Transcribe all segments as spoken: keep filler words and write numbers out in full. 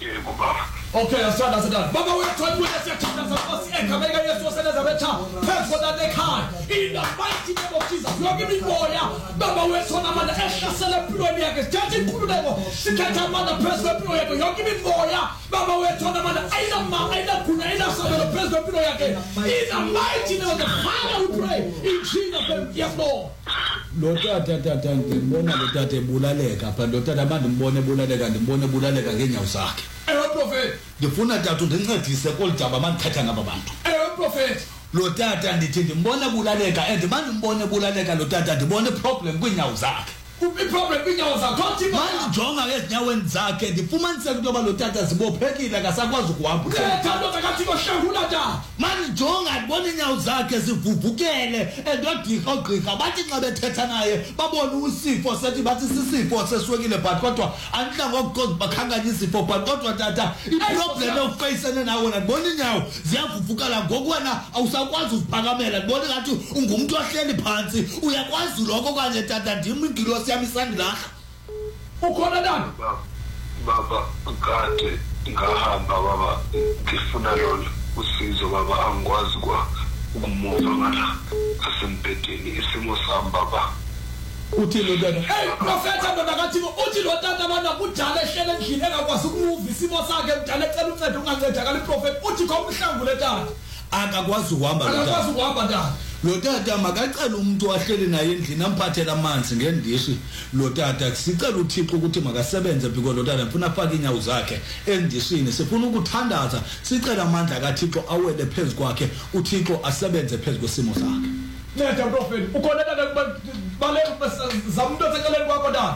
Yebo baba. Okay, asanda asanda. Baba wethu abuye siyathanda Nkosi egameni kaYesu waseNazaretha phezu kwalana ekhaya. In the mighty name of Jesus. Yonke imimoya baba wethu namandla ehlasela empilweni yakhe. Sithatha inkululeko sithatha amandla phezu kwempilo yakhe. Yonke imimoya baba wethu namandla ayinama ayinaguna ayinasabelo phezu kwempilo yakhe. In the mighty name of the Father we pray. In Jesus name. Yes Lord. Lo tata tata ngibona lo tata ebulaleka apha lo tata manje ngibone ebulaleka ngibone ebulaleka ngenyawo zakhe. Ewe prophet. Ngifuna tata undincedise kolidaba mandithetha ngaba bantu. Ewe prophet. Lo tata ndithi ndimbona ebulaleka and manje ngibone ebulaleka lo tata ndibone problem kwinyawo zakhe. Iproblem kwinyawo zakhe othi manje jonga ezinyaweni zakhe ndifumanise into yoba lo tata zibophekile akasakwazi ukuhamba. Thando akathi kohlangula ta. Manje jonga ndibona inyawo zakhe zivuvukele endodika ogqika bathi xa bethetha naye babona usifo sethi bathi sisifo seswekile but kodwa andla ngokuqonda bakhanganya isifo but kodwa tata iproblem ofacene nawe ndibona inyawo ziyavuvukala ngoku wena awusakwazi uziphakamela ndibona ngathi ungumuntu ohleli phansi uyakwazi lokho kanye tata ndim ingilosi yamisandla ukhona ndani baba kade ngahamba baba ngifuna lolo usizo baba angikwazi kwa ukumuva ngala asempedeni isimo sami baba uthi lo tata hey prophet ndo nakathi uthi lo tata bana kujala ehlele endlini engakwazi ukumuva isimo sakhe kujala ecela uncede unganceda kali prophet uthi komhlangule tata akakwazi ukuhamba lo tata akakwazi ukuhamba tata lo tata makacela umuntu wahleli naye endlini amphathela amanzi ngendishi lo tata sicela uThixo ukuthi makasebenze because lo tata ufuna afake inyawo zakhe endishini sifuna ukuthandaza sicela amandla kaThixo awele phezu kwakhe uThixo asebenze phezu kwesimo sakhe. Neta prophet ukhona tata bale zamuntu osekeleni kwakho tata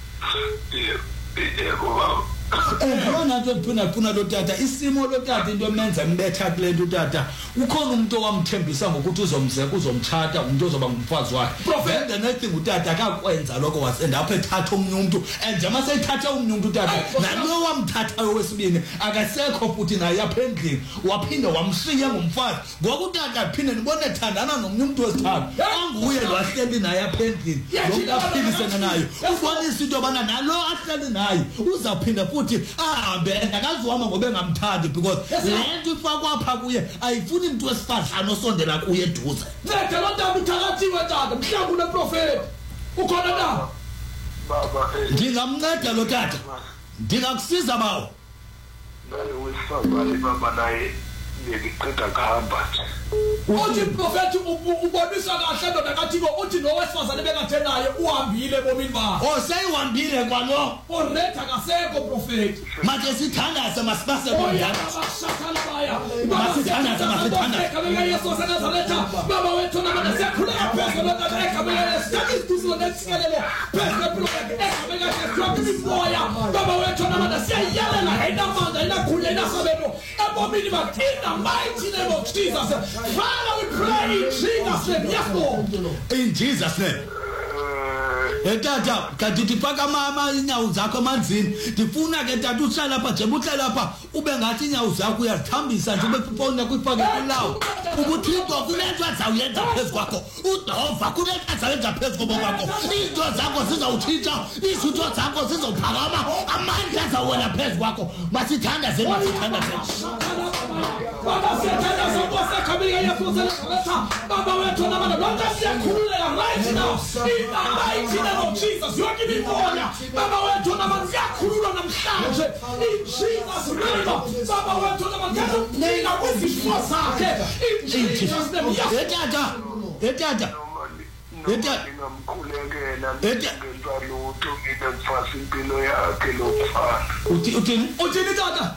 yebo baba Ngiyona nje kuphina kuphina lo tata isimo lo tata into emenza ngibetha kule nto tata ukhona umuntu owamthembisa ngokuthi uzomzeka uzomthatha umuntu ozoba ngumfazi wakhe prophet the next thing utata akakwenza lokho wasenda apha ethatha umuntu umuntu and nje mase ethatha umuntu umuntu tata nalo wamthatha wesibini akasekho futhi naye aphendlini waphinda wamshiya ngumfazi ngoku tata phinde nibone thandana nomunye umuntu wesithathu anguye lo ahleli naye aphendlini lokuphilisana naye ubonisa into bana nalo ahleli naye uzaphinda futhi ahambe akaziwama ngoba engamthandi because lento ifakwa apha kuye ayifuni umuntu wesifazana osondela kuye eduze. Neta lo tata uthakathiwe tata mhlawumbe prophet ukhona na baba ndingamnceda lo tata ndingakusiza bawo nale wesifazane baba naye ngicela kuhamba uthi prophet ubonisa kahle ndo nakathi uthi lo wesifazane bekathe naye uhambile bomini bakhe oh sayihambile kwalo already akasekho prophet manje sithandaze masibase bondana bashathalaya masithandaze masithandaze egameni kaYesu waseNazaretha baba wethu namanje siyakhuleka phezulu lokho egameni kaYesu siyathi isibusiso nesikelele phezulu empilo yakhe egameni kaYesu yonke imimoya baba wethu namanje siyayelela enamandla enakhulu enasabelo ebomini bakhe in the mighty name of Jesus. Father, we pray in Jesus' name. Yes, Lord. In Jesus' name. Etata kanti tipaka mama inyawo zakho emanzini ndifuna ke tata uhlala lapha nje uhlala lapha ube ngathi inyawo zakho uyazithambisa nje ubefona kwifake kulawo ubuthixo kunento azawuyenza phezu kwakho udova kunento azayenza phezu kobo kwakho into zakho zizawuthintsha izitho zakho zizophakama amandla azawela phezu kwakho masithandaze masithandaze baba siyathandaza Nkosi egameni kaYesu waseNazaretha baba wethu namanje lonke siyakhululeka right now in the mighty name of Jesus yonke imimoya baba wethu namanje siyakhululwa namhlanje in Jesus name baba wethu namanje siyakhululeka kwizifo zakhe in Jesus name etata etata etata ngamkhulekela ngenza lutho ngine ngifasa impilo yakhe lokufana uthi uthi uthini tata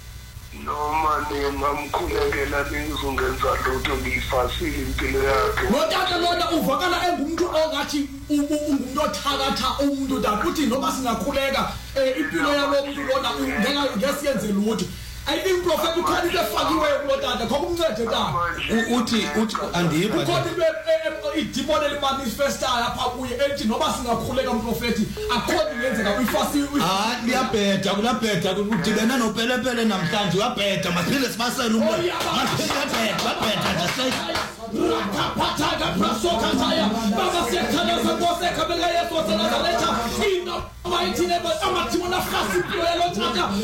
noma ngingamkhulekela ngizongenza lutho ngiyifasile impilo yakhe lo tata lona uvakala engumuntu ongathi umuntu othakatha umuntu tata uthi noma singakhuleka impilo yalo umuntu lona ngeke ngesiyenze lutho I think prophet ukhona lefakiwe kulo tata khokumncede tata uthi uthi andipha ukhona idemon elimanifesta lapha kuye ethi noba singakhuleka umprofeti akhona ngenzeka uyifasi ah liyabheda kulabheda kudibena nopelepele namhlanje uyabheda maphile sibasela umoya maphile babheda nje rakapataka prasoka taya baba siyathandaza Nkosi egameni kaYesu waseNazaretha in the mighty name of Jesus amathimona fasi impilo yalo tata